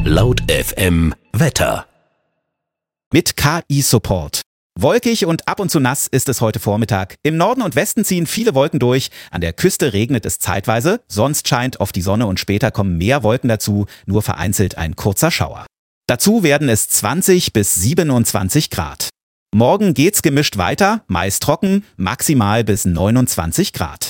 Laut FM Wetter. Mit KI-Support. Wolkig und ab und zu nass ist es heute Vormittag. Im Norden und Westen ziehen viele Wolken durch. An der Küste regnet es zeitweise. Sonst scheint oft die Sonne und später kommen mehr Wolken dazu. Nur vereinzelt ein kurzer Schauer. Dazu werden es 20 bis 27 Grad. Morgen geht's gemischt weiter, meist trocken, maximal bis 29 Grad.